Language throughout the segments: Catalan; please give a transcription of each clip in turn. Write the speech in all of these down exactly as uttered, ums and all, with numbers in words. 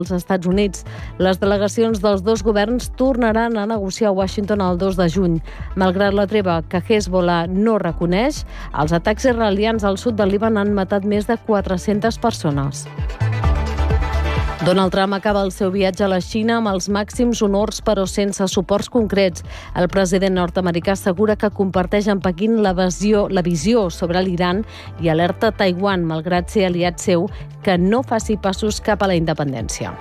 als Estats Units. Les delegacions dels dos governs tornaran a negociar a Washington el dos de juny. Malgrat la treva que Hezbollah no reconeix, els atacs israelians al sud del Líban han matat més de quatre-centes persones. Donald Trump acaba el seu viatge a la Xina amb els màxims honors, però sense suports concrets. El president nord-americà assegura que comparteix amb Pequín la visió, la visió sobre l'Iran i alerta Taiwan, malgrat ser aliat seu, que no faci passos cap a la independència.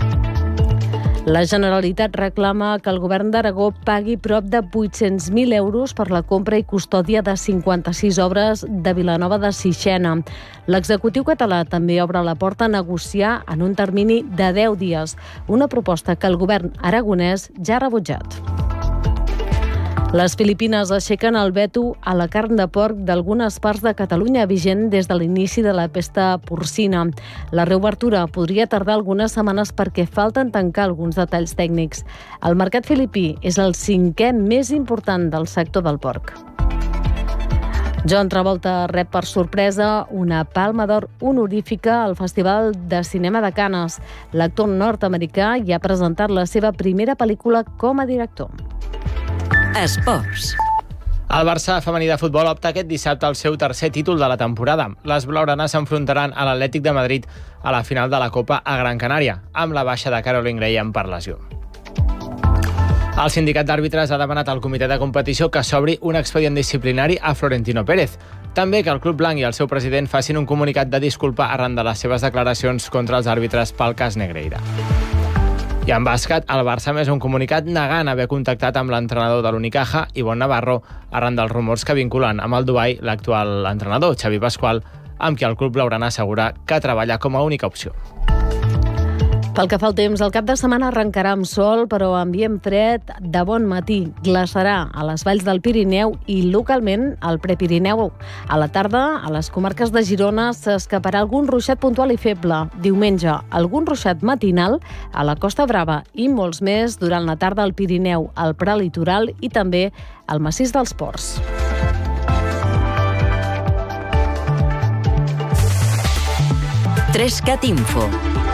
La Generalitat reclama que el govern d'Aragó pagui prop de vuit-cents mil euros per la compra i custòdia de cinquanta-sis obres de Vilanova de Sixena. L'executiu català també obre la porta a negociar en un termini de deu dies, una proposta que el govern aragonès ja ha rebutjat. Les Filipines aixequen el veto a la carn de porc d'algunes parts de Catalunya, vigent des de l'inici de la pesta porcina. La reobertura podria tardar algunes setmanes perquè falten tancar alguns detalls tècnics. El mercat filipí és el cinquè més important del sector del porc. John Travolta rep per sorpresa una Palma d'Or honorífica al Festival de Cinema de Canes. L'actor nord-americà ja ha presentat la seva primera pel·lícula com a director. Esports. El Barça femení de futbol opta aquest dissabte al seu tercer títol de la temporada. Les blaugranes s'enfrontaran a l'Atlètic de Madrid a la final de la Copa a Gran Canària, amb la baixa de Caroline Graham per lesió. El sindicat d'àrbitres ha demanat al comitè de competició que s'obri un expedient disciplinari a Florentino Pérez. També que el Club Blanc i el seu president facin un comunicat de disculpa arran de les seves declaracions contra els àrbitres pel cas Negreira. I en bàsquet, el Barça més un comunicat negant haver contactat amb l'entrenador de l'Unicaja, Ivonne Navarro, arran dels rumors que vinculen amb el Dubai l'actual entrenador, Xavi Pascual, amb qui el club blaugrana assegura que treballa com a única opció. Pel que fa al temps, el cap de setmana arrencarà amb sol, però ambient fred de bon matí. Glaçarà a les valls del Pirineu i localment al Prepirineu. A la tarda, a les comarques de Girona, s'escaparà algun ruixat puntual i feble. Diumenge, algun ruixat matinal a la Costa Brava i molts més durant la tarda al Pirineu, al prelitoral i també al massís dels Ports. Trescat Info.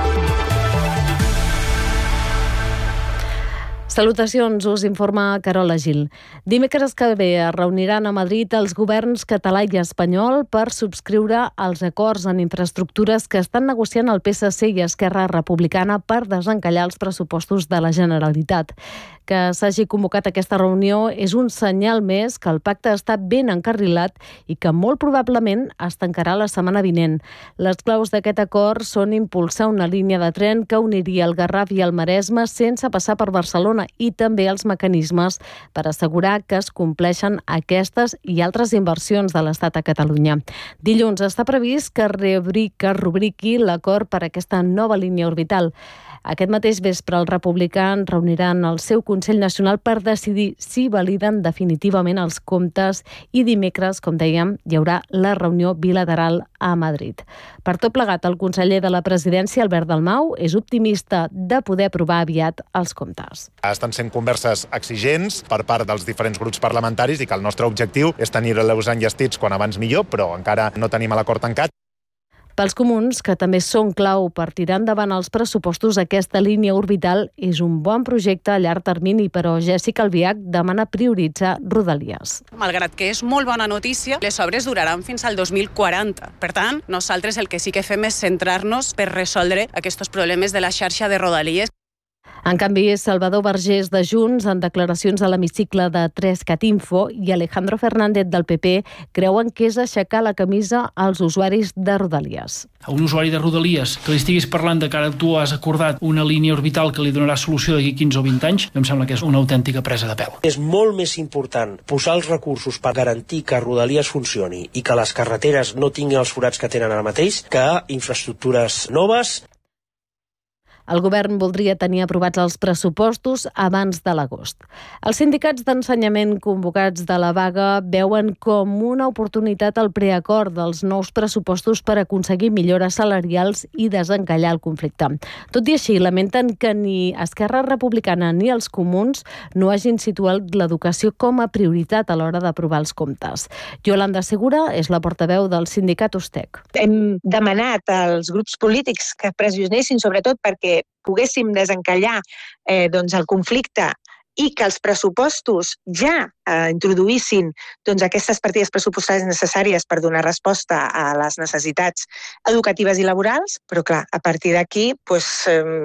Salutacions, us informa Carola Gil. Dimecres que ve es reuniran a Madrid els governs català i espanyol per subscriure els acords en infraestructures que estan negociant el P S C i Esquerra Republicana per desencallar els pressupostos de la Generalitat. Que s'hagi convocat aquesta reunió és un senyal més que el pacte està ben encarrilat i que molt probablement es tancarà la setmana vinent. Les claus d'aquest acord són impulsar una línia de tren que uniria el Garraf i el Maresme sense passar per Barcelona i també els mecanismes per assegurar que es compleixen aquestes i altres inversions de l'Estat a Catalunya. Dilluns està previst que es rubriqui l'acord per a aquesta nova línia orbital. Aquest mateix vespre els republicans reuniran el seu Consell Nacional per decidir si validen definitivament els comptes i dimecres, com dèiem, hi haurà la reunió bilateral a Madrid. Per tot plegat, el conseller de la Presidència, Albert Dalmau, és optimista de poder aprovar aviat els comptes. Estan sent converses exigents per part dels diferents grups parlamentaris i que el nostre objectiu és tenir-los enllestits quan abans millor, però encara no tenim l'acord tancat. Pels comuns, que també són clau per tirar endavant els pressupostos, aquesta línia orbital és un bon projecte a llarg termini, però Jèssica Albiach demana prioritzar Rodalies. Malgrat que és molt bona notícia, les obres duraran fins al dos mil quaranta. Per tant, nosaltres el que sí que fem és centrar-nos per resoldre aquests problemes de la xarxa de Rodalies. En canvi, Salvador Vergés de Junts, en declaracions a l'hemicicle de Trescat Info, i Alejandro Fernández del P P creuen que és aixecar la camisa als usuaris de Rodalies. A un usuari de Rodalies que li estiguis parlant de que ara tu has acordat una línia orbital que li donarà solució d'aquí quinze o vint anys, em sembla que és una autèntica presa de pèl. És molt més important posar els recursos per garantir que Rodalies funcioni i que les carreteres no tinguin els forats que tenen ara mateix que infraestructures noves. El govern voldria tenir aprovats els pressupostos abans de l'agost. Els sindicats d'ensenyament convocats de la vaga veuen com una oportunitat el preacord dels nous pressupostos per aconseguir millores salarials i desencallar el conflicte. Tot i així, lamenten que ni Esquerra Republicana ni els comuns no hagin situat l'educació com a prioritat a l'hora d'aprovar els comptes. Yolanda Segura és la portaveu del sindicat Ustec. Hem demanat als grups polítics que pressionessin, sobretot perquè que poguéssim desencallar eh, doncs el conflicte i que els pressupostos ja eh, introduïssin doncs, aquestes partides pressupostàries necessàries per donar resposta a les necessitats educatives i laborals, però clar, a partir d'aquí, doncs,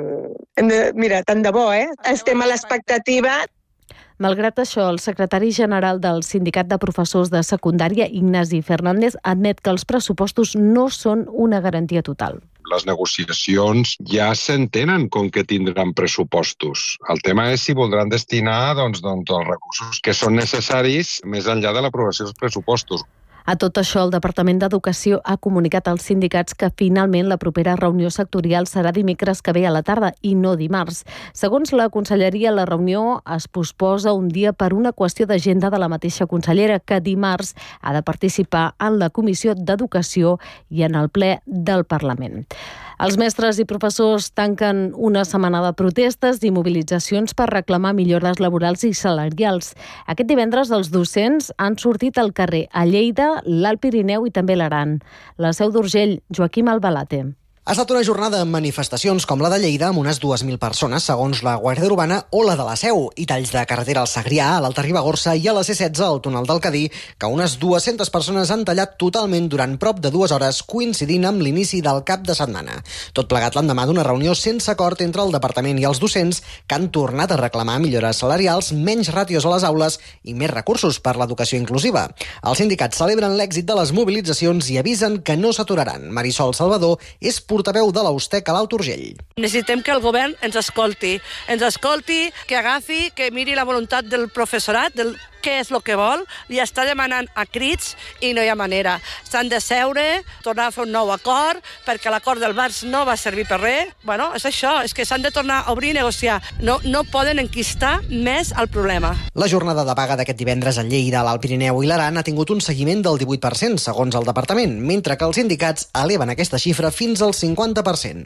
eh, mira, tant de bo, eh? Estem a l'expectativa. Malgrat això, el secretari general del Sindicat de Professors de Secundària, Ignasi Fernández, admet que els pressupostos no són una garantia total. Les negociacions ja s'entenen com que tindran pressupostos. El tema és si voldran destinar doncs, doncs, els recursos que són necessaris més enllà de l'aprovació dels pressupostos. A tot això, el Departament d'Educació ha comunicat als sindicats que finalment la propera reunió sectorial serà dimecres que ve a la tarda i no dimarts. Segons la conselleria, la reunió es posposa un dia per una qüestió d'agenda de la mateixa consellera, que dimarts ha de participar en la Comissió d'Educació i en el ple del Parlament. Els mestres i professors tanquen una setmana de protestes i mobilitzacions per reclamar millores laborals i salarials. Aquest divendres els docents han sortit al carrer a Lleida, l'Alt Pirineu i també l'Aran. La Seu d'Urgell, Joaquim Albalate. Ha estat una jornada amb manifestacions com la de Lleida amb unes dues mil persones, segons la Guàrdia Urbana, o la de la Seu, i talls de carretera al Segrià, a l'Alta Ribagorça i a la C setze, al túnel del Cadí, que unes dues-centes persones han tallat totalment durant prop de dues hores, coincidint amb l'inici del cap de setmana. Tot plegat l'endemà d'una reunió sense acord entre el departament i els docents, que han tornat a reclamar millores salarials, menys ràtios a les aules i més recursos per l'educació inclusiva. Els sindicats celebren l'èxit de les mobilitzacions i avisen que no s'aturaran. Marisol Salvador és portaveu de l'Austec a l'Alt Urgell. Necessitem que el govern ens escolti, ens escolti, que agafi, que miri la voluntat del professorat, del què és el que vol, li està demanant a crits i no hi ha manera. S'han de seure, tornar a fer un nou acord, perquè l'acord del Barç no va servir per res. Bueno, és això, és que s'han de tornar a obrir i negociar. No, no poden enquistar més el problema. La jornada de vaga d'aquest divendres a Lleida, a l'Alt Pirineu i l'Aran ha tingut un seguiment del divuit per cent, segons el departament, mentre que els sindicats eleven aquesta xifra fins al cinquanta per cent.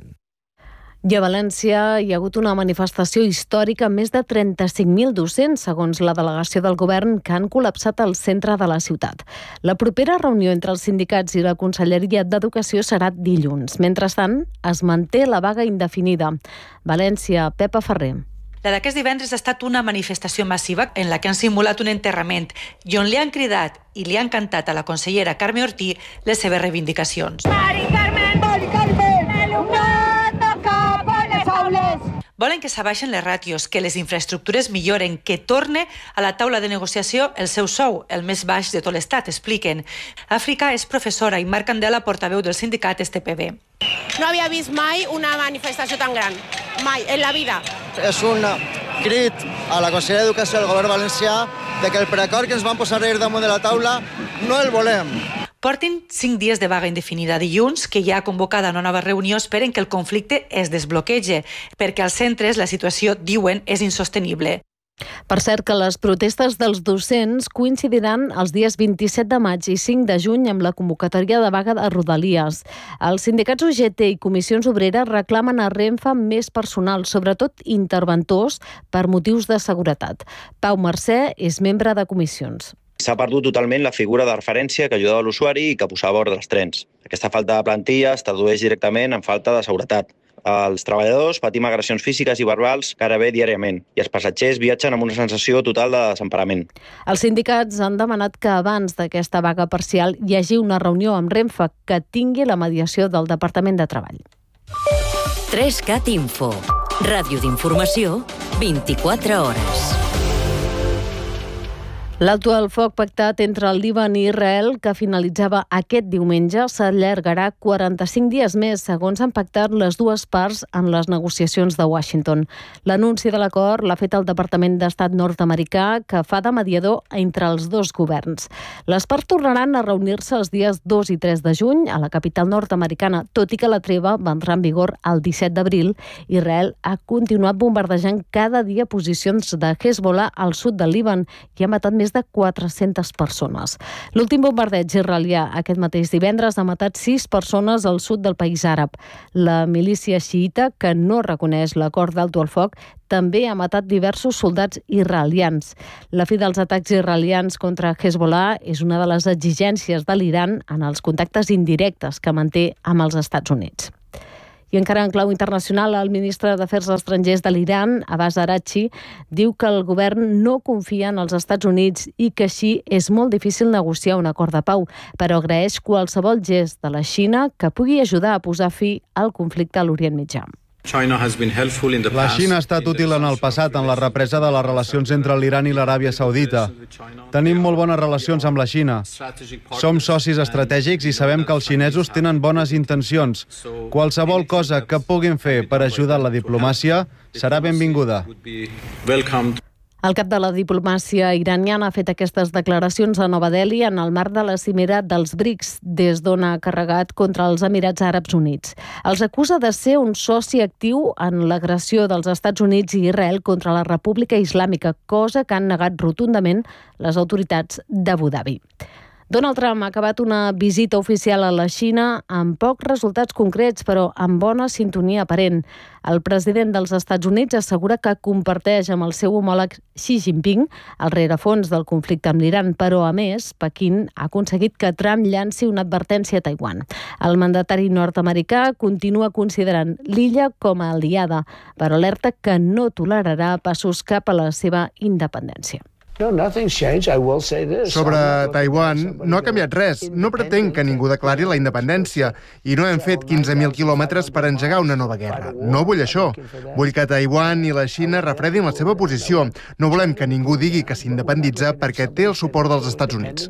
I a València hi ha hagut una manifestació històrica amb més de trenta-cinc mil docents, segons la delegació del govern, que han col·lapsat el centre de la ciutat. La propera reunió entre els sindicats i la Conselleria d'Educació serà dilluns. Mentrestant, es manté la vaga indefinida. València, Pepa Ferrer. La d'aquest divendres ha estat una manifestació massiva en la que han simulat un enterrament i on li han cridat i li han cantat a la consellera Carme Ortí les seves reivindicacions. Mari Carmen! Mari Carmen! L'alumnat no cap a les aules! Volen que s'abaixen les ràtios, que les infraestructures milloren, que torne a la taula de negociació el seu sou, el més baix de tot l'estat, expliquen. Àfrica és professora i Marc Candela, portaveu del sindicat S T P B. No havia vist mai una manifestació tan gran, mai, en la vida. És un crit a la Conselleria d'Educació del govern valencià de que el preacord que ens van posar ahir damunt de la taula no el volem. Portin cinc dies de vaga indefinida. Dilluns, que ja ha convocada una nova reunió, esperen que el conflicte es desbloquegi, perquè als centres la situació, diuen, és insostenible. Per cert, que les protestes dels docents coincidiran els dies vint-i-set de maig i cinc de juny amb la convocatòria de vaga de Rodalies. Els sindicats U G T i Comissions Obreres reclamen a Renfe més personal, sobretot interventors, per motius de seguretat. Pau Mercè és membre de Comissions. S'ha perdut totalment la figura de referència que ajudava l'usuari i que posava ordre als trens. Aquesta falta de plantilla es tradueix directament en falta de seguretat. Els treballadors patim agressions físiques i verbals gairebé diàriament i els passatgers viatgen amb una sensació total de desemparament. Els sindicats han demanat que abans d'aquesta vaga parcial hi hagi una reunió amb Renfe que tingui la mediació del Departament de Treball. tres cat Info. Ràdio d'informació, vint-i-quatre hores. L'alto al foc pactat entre el Líban i Israel, que finalitzava aquest diumenge, s'allargarà quaranta-cinc dies més, segons han pactat les dues parts en les negociacions de Washington. L'anunci de l'acord l'ha fet el Departament d'Estat nord-americà, que fa de mediador entre els dos governs. Les parts tornaran a reunir-se els dies dos i tres de juny a la capital nord-americana, tot i que la treva va entrar en vigor el disset d'abril. Israel ha continuat bombardejant cada dia posicions de Hezbollah al sud del Líban i ha matat més de quatre-centes persones. L'últim bombardeig israelià aquest mateix divendres ha matat sis persones al sud del país àrab. La milícia xiïta, que no reconeix l'acord d'alto al foc, també ha matat diversos soldats israelians. La fi dels atacs israelians contra Hezbollah és una de les exigències de l'Iran en els contactes indirectes que manté amb els Estats Units. I encara en clau internacional, el ministre d'Afers Estrangers de l'Iran, Abbas Araghchi, diu que el govern no confia en els Estats Units i que així és molt difícil negociar un acord de pau, però agraeix qualsevol gest de la Xina que pugui ajudar a posar fi al conflicte a l'Orient Mitjà. La Xina ha estat útil en el passat en la represa de les relacions entre l'Iran i l'Aràbia Saudita. Tenim molt bones relacions amb la Xina. Som socis estratègics i sabem que els xinesos tenen bones intencions. Qualsevol cosa que puguin fer per ajudar la diplomàcia serà benvinguda. El cap de la diplomàcia iraniana ha fet aquestes declaracions a Nova Delhi en el marc de la cimera dels BRICS, des d'on ha carregat contra els Emirats Àrabs Units. Els acusa de ser un soci actiu en l'agressió dels Estats Units i Israel contra la República Islàmica, cosa que han negat rotundament les autoritats d'Abu Dhabi. Donald Trump ha acabat una visita oficial a la Xina amb pocs resultats concrets, però amb bona sintonia aparent. El president dels Estats Units assegura que comparteix amb el seu homòleg Xi Jinping el rerefons del conflicte amb l'Iran, però, a més, Pequín ha aconseguit que Trump llanci una advertència a Taiwan. El mandatari nord-americà continua considerant l'illa com a aliada, però alerta que no tolerarà passos cap a la seva independència. Sobre Taiwan no ha canviat res. No pretenc que ningú declari la independència i no hem fet quinze mil quilòmetres per engegar una nova guerra. No vull això. Vull que Taiwan i la Xina refredin la seva posició. No volem que ningú digui que s'independitza perquè té el suport dels Estats Units.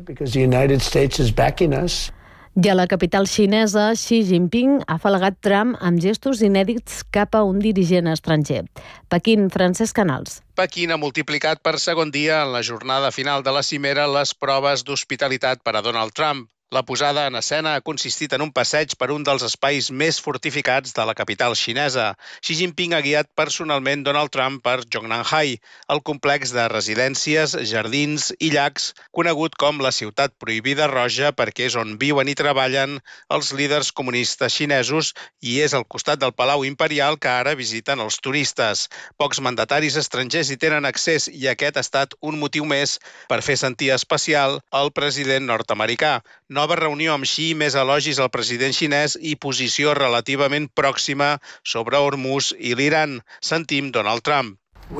I a la capital xinesa, Xi Jinping ha afalagat Trump amb gestos inèdits cap a un dirigent estranger. Pequín, Francesc Canals. Pequín ha multiplicat per segon dia en la jornada final de la cimera les proves d'hospitalitat per a Donald Trump. La posada en escena ha consistit en un passeig per un dels espais més fortificats de la capital xinesa. Xi Jinping ha guiat personalment Donald Trump per Zhongnanhai, el complex de residències, jardins i llacs, conegut com la ciutat prohibida roja perquè és on viuen i treballen els líders comunistes xinesos i és al costat del Palau Imperial que ara visiten els turistes. Pocs mandataris estrangers hi tenen accés i aquest ha estat un motiu més per fer sentir especial el president nord-americà. Nova reunió amb Xi, més elogis al president xinès i posició relativament pròxima sobre Hormuz i l'Iran. Sentim Donald Trump.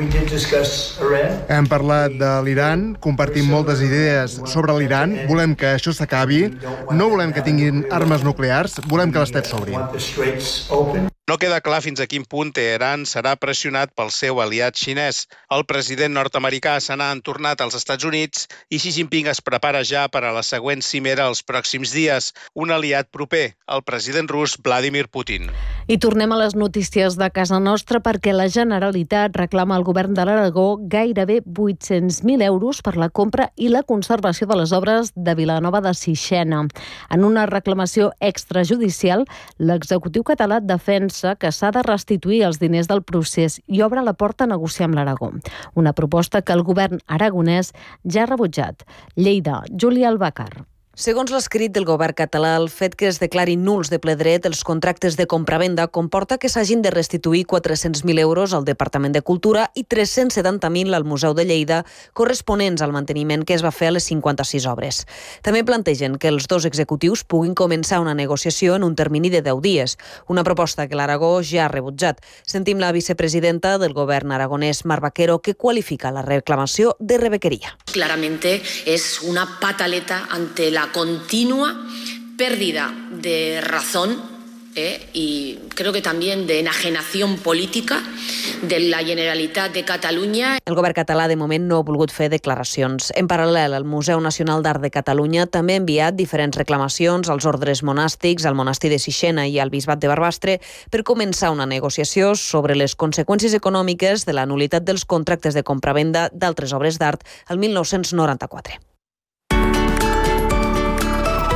Hem parlat de l'Iran, compartim moltes idees sobre l'Iran, volem que això s'acabi, no volem que tinguin armes nuclears, volem que l'Estat s'obri. No queda clar fins a quin punt Teheran serà pressionat pel seu aliat xinès. El president nord-americà se n'ha entornat als Estats Units i Xi Jinping es prepara ja per a la següent cimera els pròxims dies. Un aliat proper, el president rus Vladimir Putin. I tornem a les notícies de casa nostra perquè la Generalitat reclama al govern de l'Aragó gairebé vuit-cents mil euros per la compra i la conservació de les obres de Vilanova de Sixena. En una reclamació extrajudicial, l'executiu català defensa que s'ha de restituir els diners del procés i obre la porta a negociar amb l'Aragó. Una proposta que el govern aragonès ja ha rebutjat. Lleida, Júlia Albacar. Segons l'escrit del govern català, el fet que es declarin nuls de ple dret els contractes de compravenda comporta que s'hagin de restituir quatre-cents mil euros al Departament de Cultura i tres-cents setanta mil al Museu de Lleida, corresponents al manteniment que es va fer a les cinquanta-sis obres. També plantegen que els dos executius puguin començar una negociació en un termini de deu dies, una proposta que l'Aragó ja ha rebutjat. Sentim la vicepresidenta del govern aragonès, Mar Vaquero, que qualifica la reclamació de rebequeria. Claramente es una pataleta ante la continua pérdida de razón eh, y creo que también de enajenación política de la Generalitat de Catalunya. El govern català de moment no ha volgut fer declaracions. En paral·lel, el Museu Nacional d'Art de Catalunya també ha enviat diferents reclamacions als ordres monàstics, al monestir de Sixena i al bisbat de Barbastre per començar una negociació sobre les conseqüències econòmiques de la nul·litat dels contractes de compravenda d'altres obres d'art el mil nou-cents noranta-quatre.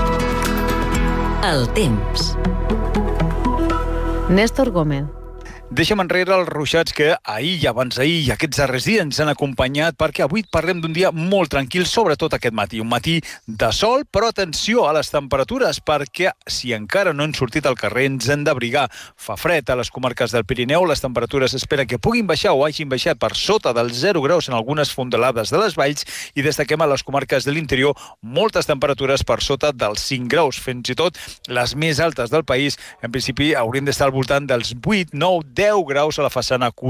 El temps. Néstor Gómez. Deixem enrere els ruixats que ahir i abans ahir i aquests darrers dies ens han acompanyat, perquè avui parlem d'un dia molt tranquil, sobretot aquest matí. Un matí de sol, però atenció a les temperatures, perquè si encara no han sortit al carrer ens hem d'abrigar. Fa fred a les comarques del Pirineu, les temperatures espera que puguin baixar o hagin baixat per sota dels zero graus en algunes fondalades de les valls, i destaquem a les comarques de l'interior moltes temperatures per sota dels cinc graus, fins i tot les més altes del país. En principi haurien d'estar al voltant dels vuit, nou, deu graus a la façana